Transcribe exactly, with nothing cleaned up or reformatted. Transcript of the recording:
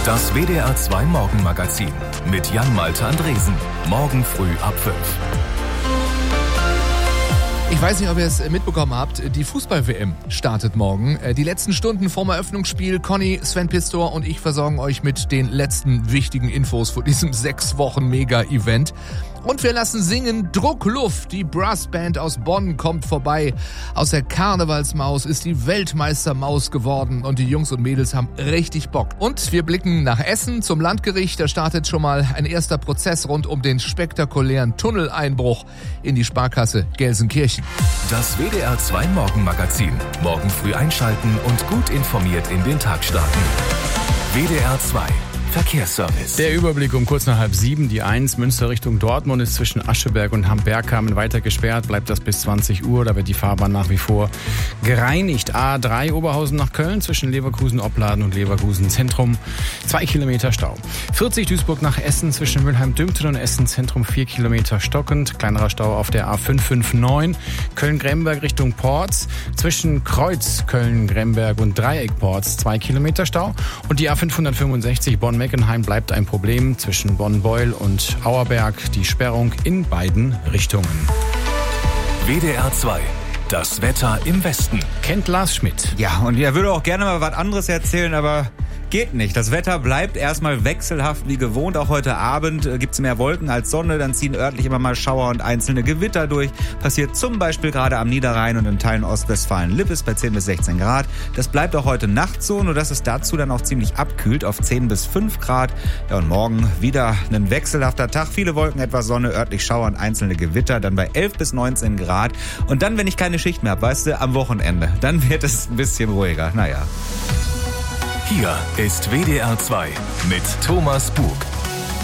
Das W D R zwei Morgenmagazin mit Jan-Malte Andresen. Morgen früh ab fünf. Ich weiß nicht, ob ihr es mitbekommen habt, die Fußball-W M startet morgen. Die letzten Stunden vorm Eröffnungsspiel, Conny, Sven Pistor und ich versorgen euch mit den letzten wichtigen Infos vor diesem sechs Wochen Mega-Event. Und wir lassen singen Druckluft. Die Brassband aus Bonn kommt vorbei. Aus der Karnevalsmaus ist die Weltmeistermaus geworden und die Jungs und Mädels haben richtig Bock. Und wir blicken nach Essen zum Landgericht. Da startet schon mal ein erster Prozess rund um den spektakulären Tunneleinbruch in die Sparkasse Gelsenkirchen. Das W D R zwei Morgenmagazin. Morgen früh einschalten und gut informiert in den Tag starten. W D R zwei Verkehrsservice. Der Überblick um kurz nach halb sieben. Die eins Münster Richtung Dortmund ist zwischen Ascheberg und Hambergkamen weiter gesperrt. Bleibt das bis zwanzig Uhr. Da wird die Fahrbahn nach wie vor gereinigt. A drei Oberhausen nach Köln zwischen Leverkusen-Opladen und Leverkusen-Zentrum. Zwei Kilometer Stau. vierzig Duisburg nach Essen zwischen Mülheim-Dümpten und Essen-Zentrum. Vier Kilometer stockend. Kleinerer Stau auf der A fünf fünf neun. Köln-Gremberg Richtung Porz. Zwischen Kreuz, Köln-Gremberg und Dreieck-Porz. Zwei Kilometer Stau. Und die A fünfhundertfünfundsechzig Bonn Meckenheim bleibt ein Problem zwischen Bonn-Beul und Auerberg. Die Sperrung in beiden Richtungen. W D R zwei. Das Wetter im Westen. Kennt Lars Schmidt. Ja, und er würde auch gerne mal was anderes erzählen, aber geht nicht. Das Wetter bleibt erstmal wechselhaft wie gewohnt. Auch heute Abend äh, gibt es mehr Wolken als Sonne. Dann ziehen örtlich immer mal Schauer und einzelne Gewitter durch. Passiert zum Beispiel gerade am Niederrhein und in Teilen Ostwestfalen-Lippes bei zehn bis sechzehn Grad. Das bleibt auch heute Nacht so, nur dass es dazu dann auch ziemlich abkühlt auf zehn bis fünf Grad. Ja, und morgen wieder ein wechselhafter Tag. Viele Wolken, etwas Sonne, örtlich Schauer und einzelne Gewitter. Dann bei elf bis neunzehn Grad. Und dann, wenn ich keine Schicht mehr habe, weißt du, am Wochenende, dann wird es ein bisschen ruhiger. Naja. Hier ist W D R zwei mit Thomas Bug.